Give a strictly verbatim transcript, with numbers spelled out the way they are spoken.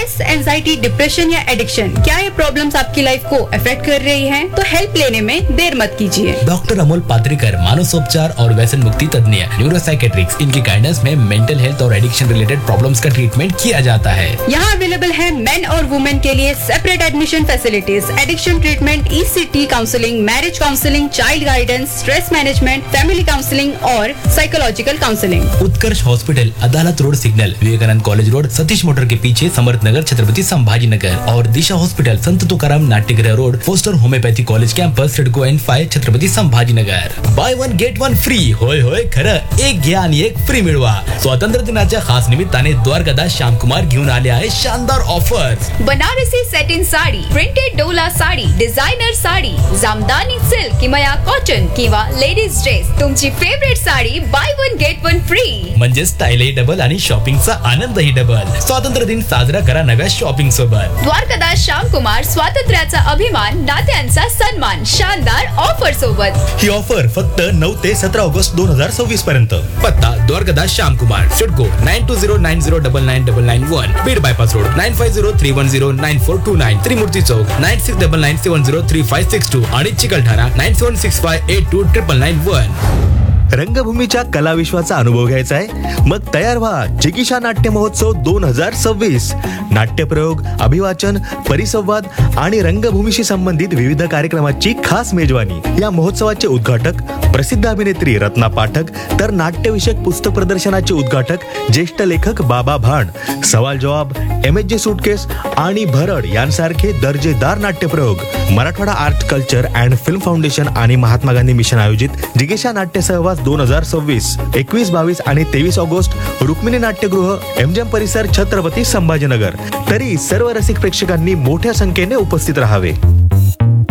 Stress, anxiety, depression या addiction, क्या ये प्रॉब्लम्स आपकी लाइफ को अफेक्ट कर रही हैं? तो हेल्प लेने में देर मत कीजिए। डॉक्टर अमोल पात्रिकर, मानसोपचार और व्यसन मुक्ति तज्ञ, न्यूरोसाइकेट्रिक्स, इनकी गाइडेंस में मेंटल हेल्थ और एडिक्शन रिलेटेड प्रॉब्लम्स का ट्रीटमेंट किया जाता है। यहाँ अवेलेबल है मेन और वुमेन के लिए separate admission facilities, addiction treatment, E C T counselling, marriage counselling, child guidance, stress management, family counselling और साइकोलॉजिकल काउंसलिंग। उत्कर्ष हॉस्पिटल, अदालत road signal, Vivekananda college road, Satish motor के पीछे, समर्थ नगर, छत्रपति संभाजी नगर। और दिशा हॉस्पिटल, संत तुकाराम नाट्यगृह road, poster homeopathy college campus, CIDCO N five, Chhatrapati Sambhaji Nagar. By one get one free, होय होय खरं, एक घ्या आणि एक फ्री मिळवा। स्वातंत्र्य दिनाच्या खास निमित्ताने द्वारकादास श्यामकुमार घेऊन आले आहे शानदार offers. Banarasi satin sari, printed Dola sari, designer sari, jamdani silk, किमया कॉटन किंवा लेडीज ड्रेस, तुमची favourite sari by one get one free. म्हणजे स्टाईलही डबल आणि शॉपिंगचा आनंदही डबल। स्वातंत्र्य दिन साजरा करा नव्या शॉपिंग सोबत। द्वारकादास श्यामकुमार, स्वातंत्र्याचा अभिमान, नात्यांचा सन्मान, शानदार ऑफर सोबत। ही ऑफर फक्त नऊ ते सतरा ऑगस्ट दोन हजार सव्वीस पर्यंत। पत्ता Dwarkadas Shyamkumar, CIDCO nine to zero nine zero double nine double nine one, Beed bypass road nine five zero three one zero nine four to nine, Trimurti Chowk nine six double nine seven zero three five six to आणि Chikalthana nine seven six five eight to triple nine one. रंगभूमीच्या कला विश्वाचा अनुभव घ्यायचा आहे? मग तयार व्हा जिगीषा नाट्य महोत्सव दोन हजार सव्वीस। नाट्यप्रयोग, अभिवाचन, परिसंवाद आणि रंगभूमीशी संबंधित विविध कार्यक्रमाची खास मेजवानी। या महोत्सवाचे उद्घाटक प्रसिद्ध अभिनेत्री रत्ना पाठक, तर नाट्यविषयक पुस्तक प्रदर्शनाचे उद्घाटक ज्येष्ठ लेखक बाबा भांड। सवाल जवाब, एम एच जे सुटकेस आणि भरड यांसारखे दर्जेदार नाट्यप्रयोग। Marathwada art culture and film foundation आणि महात्मा गांधी मिशन आयोजित जिगीषा नाट्य सहवास दोन हजार सव्वीस, एकवीस, बावीस आणि तेवीस ऑगस्ट, रुक्मिणी नाट्यगृह, एमजीएम परिसर, छत्रपती संभाजीनगर। तरी सर्व रसिक प्रेक्षकांनी मोठ्या संख्येने उपस्थित राहावे।